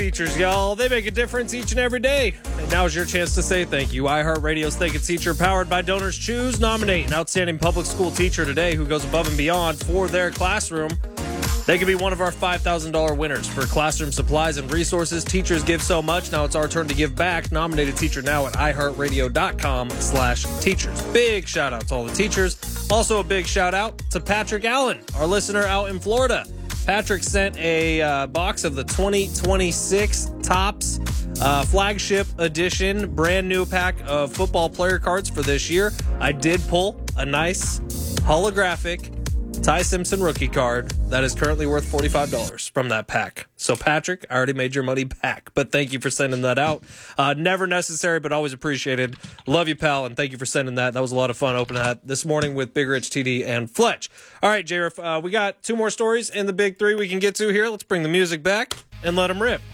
teachers, y'all. They make a difference each and every day. And now's your chance to say thank you. iHeartRadio's Thank a Teacher, powered by Donors Choose. Nominate an outstanding public school teacher today who goes above and beyond for their classroom. They could be one of our $5,000 winners for classroom supplies and resources. Teachers give so much. Now it's our turn to give back. Nominate a teacher now at iHeartRadio.com/teachers. Big shout out to all the teachers. Also a big shout out to Patrick Allen, our listener out in Florida. Patrick sent a box of the 2026 Topps flagship edition, brand new pack of football player cards for this year. I did pull a nice holographic Ty Simpson rookie card that is currently worth $45 from that pack. So, Patrick, I already made your money back, but thank you for sending that out. Never necessary, but always appreciated. Love you, pal, and thank you for sending that. That was a lot of fun opening that this morning with Big Rich, TD, and Fletch. All right, J-Riff, we got two more stories in the big three we can get to here. Let's bring the music back and let them rip.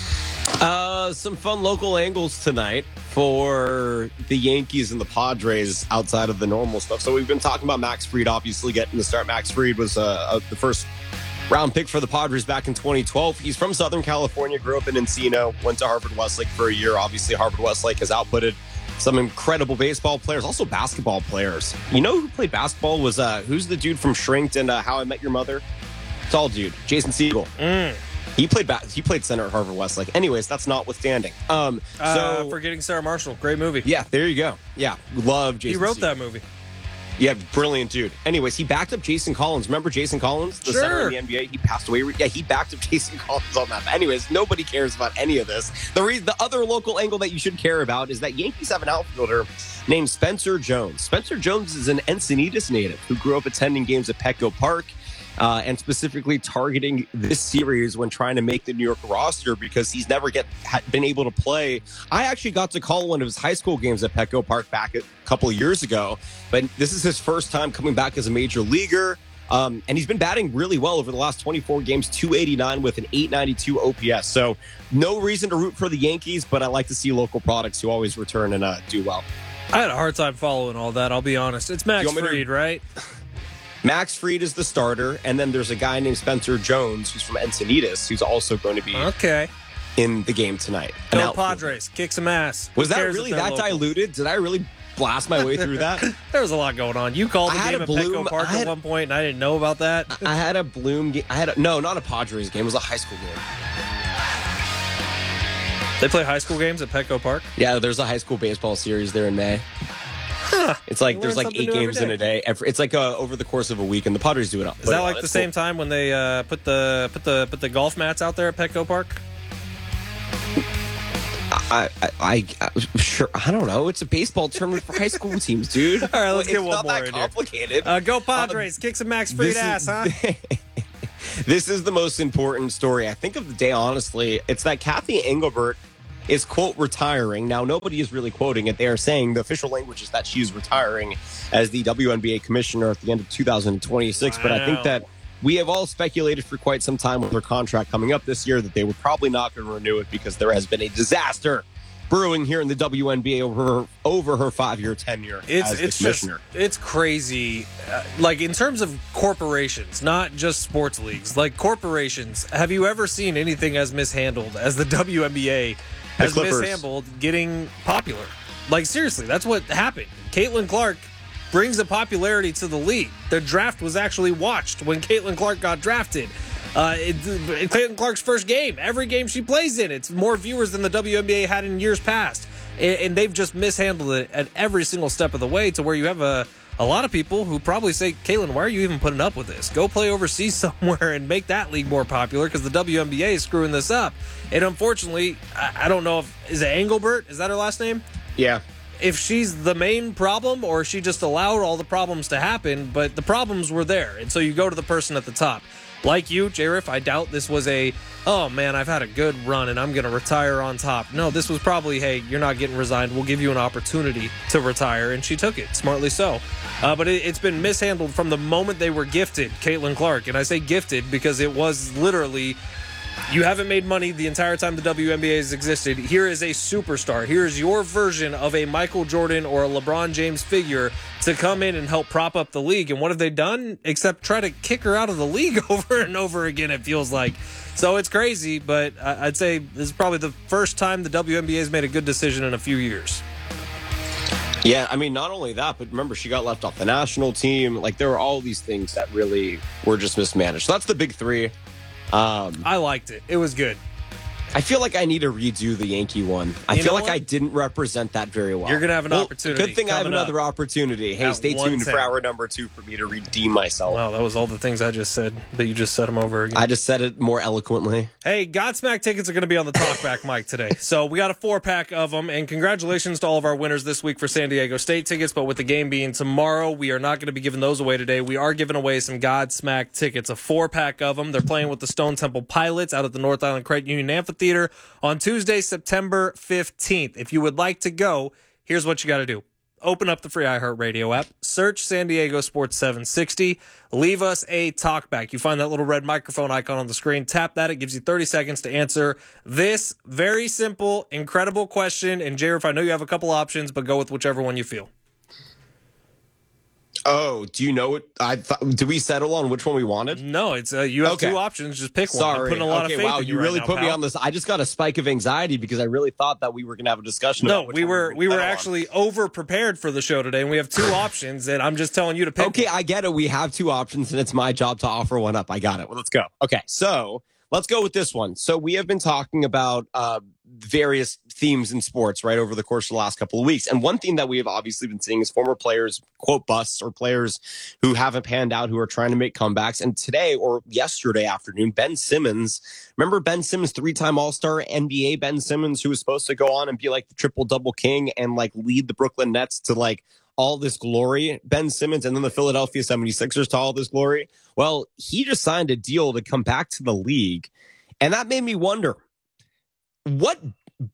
Some fun local angles tonight for the Yankees and the Padres outside of the normal stuff. So we've been talking about Max Fried, obviously getting the start. Max Fried was the first round pick for the Padres back in 2012. He's from Southern California, grew up in Encino, went to Harvard-Westlake for a year. Obviously, Harvard-Westlake has outputted some incredible baseball players, also basketball players. You know who played basketball was, who's the dude from Shrinked and How I Met Your Mother? Tall dude, Jason Segel. He played center at Harvard-Westlake. Anyways, that's notwithstanding. Forgetting Sarah Marshall. Great movie. Yeah, there you go. Yeah, love Jason He wrote Segel. that movie. Yeah, brilliant dude. Anyways, he backed up Jason Collins. Remember Jason Collins, the center in the NBA? He passed away. Yeah, he backed up Jason Collins on that. But anyways, nobody cares about any of this. The other local angle that you should care about is that Yankees have an outfielder named Spencer Jones. Spencer Jones is an Encinitas native who grew up attending games at Petco Park. And specifically targeting this series when trying to make the New York roster because he's never been able to play. I actually got to call one of his high school games at Petco Park back a couple of years ago, but this is his first time coming back as a major leaguer. And he's been batting really well over the last 24 games, 289 with an 892 OPS. So no reason to root for the Yankees, but I like to see local products who always return and do well. I had a hard time following all that, I'll be honest. It's Max Fried, right? Max Fried is the starter, and then there's a guy named Spencer Jones who's from Encinitas who's also going to be in the game tonight. Go Padres, kick some ass. Was that really that diluted? Did I really blast my way through that? There was a lot going on. You called the game at Petco Park at one point, and I didn't know about that. I had a Bloom game. No, not a Padres game. It was a high school game. They play high school games at Petco Park? Yeah, there's a high school baseball series there in May. It's like there's like 8 games in a day. It's like over the course of a week, and the Padres do it up. Is that like the same time when they put the golf mats out there at Petco Park? Sure. I don't know. It's a baseball tournament for high school teams, dude. All right, let's get one more. It's not that complicated. Go Padres! Kick some Max Fried ass, huh? This is the most important story I think of the day. Honestly, it's that Kathy Engelbert is, quote, retiring. Now, nobody is really quoting it. They are saying the official language is that she is retiring as the WNBA commissioner at the end of 2026. Wow. But I think that we have all speculated for quite some time with her contract coming up this year that they were probably not going to renew it because there has been a disaster brewing here in the WNBA over her 5-year tenure as the commissioner. It's crazy. Like, in terms of corporations, not just sports leagues, like corporations, have you ever seen anything as mishandled as the WNBA has mishandled getting popular? Like, seriously, that's what happened. Caitlin Clark brings a popularity to the league. The draft was actually watched when Caitlin Clark got drafted. Caitlin Clark's first game, every game she plays in, it's more viewers than the WNBA had in years past. And they've just mishandled it at every single step of the way to where you have a lot of people who probably say, Caitlin, why are you even putting up with this? Go play overseas somewhere and make that league more popular because the WNBA is screwing this up. And unfortunately, I don't know is it Engelbert? Is that her last name? Yeah. If she's the main problem or she just allowed all the problems to happen, but the problems were there. And so you go to the person at the top. Like you, J-Riff, I doubt this was oh man, I've had a good run and I'm going to retire on top. No, this was probably, hey, you're not getting resigned. We'll give you an opportunity to retire. And she took it, smartly so. But it's been mishandled from the moment they were gifted, Caitlin Clark. And I say gifted because it was literally, you haven't made money the entire time the WNBA has existed. Here is a superstar. Here is your version of a Michael Jordan or a LeBron James figure to come in and help prop up the league. And what have they done? Except try to kick her out of the league over and over again, it feels like. So it's crazy, but I'd say this is probably the first time the WNBA has made a good decision in a few years. Yeah, I mean, not only that, but remember, she got left off the national team. Like, there were all these things that really were just mismanaged. So that's the big three. I liked it. It was good. I feel like I need to redo the Yankee one. I feel like I didn't represent that very well. You're going to have an opportunity. Good thing I have another opportunity. Hey, stay tuned for hour number 2 for me to redeem myself. Wow, that was all the things I just said, but you just said them over again. I just said it more eloquently. Hey, Godsmack tickets are going to be on the talkback mic today. So we got a 4-pack of them, and congratulations to all of our winners this week for San Diego State tickets, but with the game being tomorrow, we are not going to be giving those away today. We are giving away some Godsmack tickets, a 4-pack of them. They're playing with the Stone Temple Pilots out at the North Island Credit Union Amphitheater on Tuesday, September 15th. If you would like to go, here's what you got to do. Open up the free iHeartRadio app, search San Diego Sports 760, leave us a talkback. You find that little red microphone icon on the screen, tap that. It gives you 30 seconds to answer this very simple, incredible question. And J-Riff, I know you have a couple options, but go with whichever one you feel. Oh, do you know what? Did we settle on which one we wanted? No, it's you have 2 options. Just pick one. Sorry. I'm putting a lot of faith in you really right put now, me on this. I just got a spike of anxiety because I really thought that we were going to have a discussion. No, we were actually over prepared for the show today, and we have 2 options, and I'm just telling you to pick. Okay, I get it. We have 2 options, and it's my job to offer one up. I got it. Well, let's go. Okay, so let's go with this one. So we have been talking about various themes in sports, right, over the course of the last couple of weeks. And one theme that we have obviously been seeing is former players, quote, busts, or players who haven't panned out, who are trying to make comebacks. And today, or yesterday afternoon, Ben Simmons, remember Ben Simmons, 3-time All-Star NBA Ben Simmons, who was supposed to go on and be like the triple-double king and like lead the Brooklyn Nets to like all this glory, Ben Simmons, and then the Philadelphia 76ers to all this glory. Well, he just signed a deal to come back to the league. And that made me wonder, what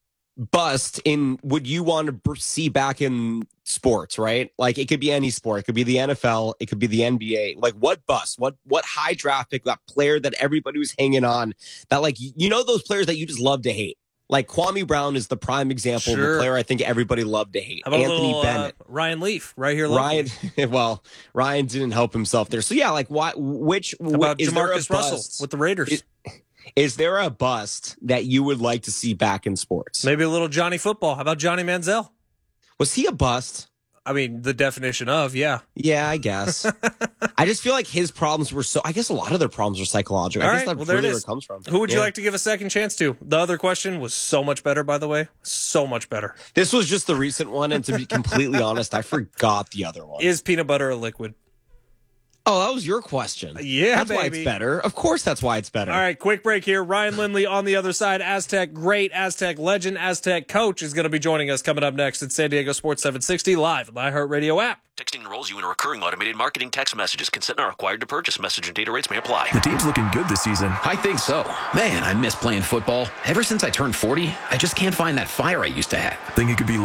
bust would you want to see back in sports, right? Like, it could be any sport. It could be the NFL. It could be the NBA. Like, what bust? What high draft pick, that player that everybody was hanging on, that, like, you know, those players that you just love to hate? Like, Kwame Brown is the prime example of a player I think everybody loved to hate. Anthony Bennett. Ryan Leaf, right here. Locally. Ryan didn't help himself there. So, yeah, like, what? How about Jamarcus Russell with the Raiders? Is there a bust that you would like to see back in sports? Maybe a little Johnny Football. How about Johnny Manziel? Was he a bust? I mean, the definition of, yeah. Yeah, I guess. I just feel like his problems were I guess a lot of their problems are psychological. I guess that's really where it comes from. Who would you like to give a second chance to? The other question was so much better, by the way. So much better. This was just the recent one, and to be completely honest, I forgot the other one. Is peanut butter a liquid? Oh, that was your question. Yeah, that's why it's better. Of course, that's why it's better. All right, quick break here. Ryan Lindley on the other side. Aztec great, Aztec legend, Aztec coach is going to be joining us coming up next at San Diego Sports 760 live on the iHeartRadio app. Texting enrolls you in a recurring automated marketing text messages. Consent not required to purchase. Message and data rates may apply. The team's looking good this season. I think so. Man, I miss playing football. Ever since I turned 40, I just can't find that fire I used to have. Think it could be